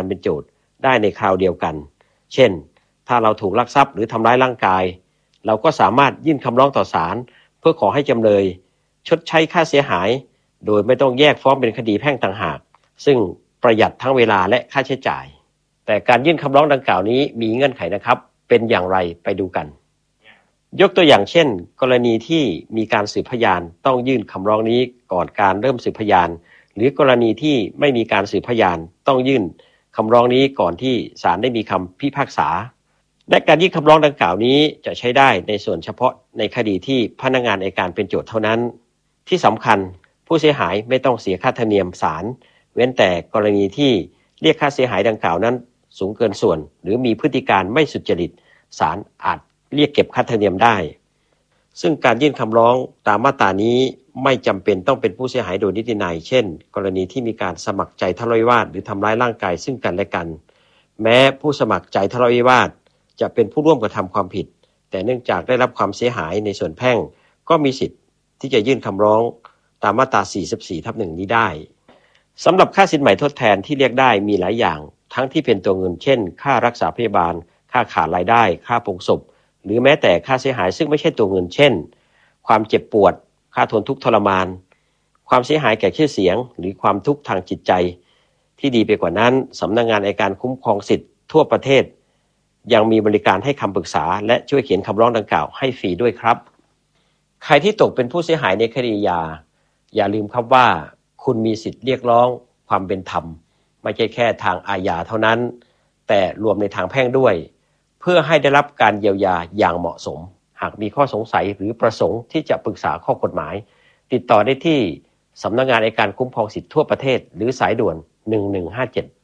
การเป็นโจทก์ได้ในคราวเดียวกันเช่นถ้าเราถูกลักทรัพย์หรือทำร้ายร่างกายเราก็สามารถยื่นคำร้องต่อศาลเพื่อขอให้จำเลยชดใช้ค่าเสียหายโดยไม่ต้องแยกฟ้องเป็นคดีแพ่งต่างหากซึ่งประหยัดทั้งเวลาและค่าใช้จ่ายแต่การยื่นคำร้องดังกล่าวนี้มีเงื่อนไขนะครับเป็นอย่างไรไปดูกันยกตัวอย่างเช่นกรณีที่มีการสืบพยานต้องยื่นคำร้องนี้ก่อนการเริ่มสืบพยานหรือกรณีที่ไม่มีการสืบพยานต้องยื่นคำร้องนี้ก่อนที่ศาลได้มีคำพิพากษาและการยื่นคำร้องดังกล่าวนี้จะใช้ได้ในส่วนเฉพาะในคดีที่พนักงานอัยการเป็นโจทก์เท่านั้นที่สำคัญผู้เสียหายไม่ต้องเสียค่าธรรมเนียมศาลเว้นแต่กรณีที่เรียกค่าเสียหายดังกล่าวนั้นสูงเกินส่วนหรือมีพฤติการไม่สุจริตศาลอาจเรียกเก็บค่าธรรมเนียมได้ซึ่งการยื่นคำร้องตามมาตรานี้ไม่จำเป็นต้องเป็นผู้เสียหายโดยนิตินัยเช่นกรณีที่มีการสมัครใจทะเลาะวิวาทหรือทำร้ายร่างกายซึ่งกันและกันแม้ผู้สมัครใจทะเลาะวิวาทจะเป็นผู้ร่วมกระทำความผิดแต่เนื่องจากได้รับความเสียหายในส่วนแพ่งก็มีสิทธิ์ที่จะยื่นคำร้องตามมาตรา 44/1 นี้ได้สำหรับค่าสินไหมทดแทนที่เรียกได้มีหลายอย่างทั้งที่เป็นตัวเงินเช่นค่ารักษาพยาบาลค่าขาดรายได้ค่าปลงศพหรือแม้แต่ค่าเสียหายซึ่งไม่ใช่ตัวเงินเช่นความเจ็บปวดค่าทนทุกข์ทรมานความเสียหายแก่ชื่อเสียงหรือความทุกข์ทางจิตใจที่ดีไปกว่านั้นสำนักงานอัยการคุ้มครองสิทธิ์ทั่วประเทศยังมีบริการให้คำปรึกษาและช่วยเขียนคำร้องดังกล่าวให้ฟรีด้วยครับใครที่ตกเป็นผู้เสียหายในคดีอาญาอย่าลืมครับว่าคุณมีสิทธิ์เรียกร้องความเป็นธรรมไม่ใช่แค่ทางอาญาเท่านั้นแต่รวมในทางแพ่งด้วยเพื่อให้ได้รับการเยียวยาอย่างเหมาะสมหากมีข้อสงสัยหรือประสงค์ที่จะปรึกษาข้อกฎหมายติดต่อได้ที่สำนักงานอัยการคุ้มครองสิทธิ์ทั่วประเทศหรือสายด่วน1157